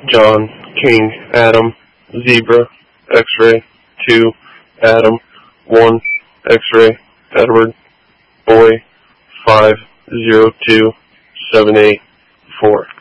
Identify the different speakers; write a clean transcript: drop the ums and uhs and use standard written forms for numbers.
Speaker 1: John, King, Adam, Zebra, X-ray, 2, Adam, 1, X-ray, Edward, Boy, 5, 0, 2, 7, 8, 4.